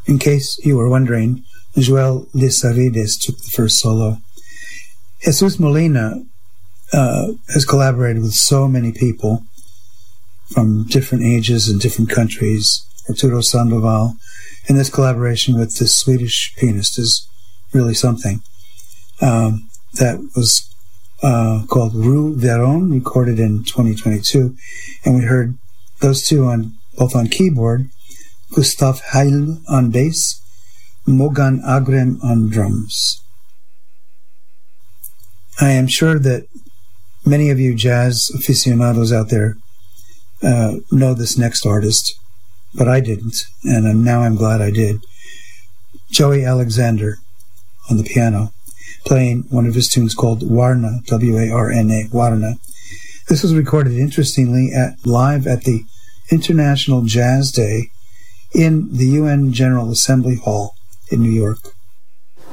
In case you were wondering, Joel Lizarrides took the first solo. Jesus Molina has collaborated with so many people from different ages and different countries. Arturo Sandoval, and this collaboration with this Swedish pianist is really something. That was called Rue Veron, recorded in 2022, and we heard those two both on keyboard, Gustav Heil on bass, Mogan Agrem on drums. I am sure that many of you jazz aficionados out there know this next artist, but I didn't, and now I'm glad I did. Joey Alexander on the piano, playing one of his tunes called Warna, W-A-R-N-A, Warna. This was recorded, interestingly, live at the International Jazz Day in the UN General Assembly Hall in New York.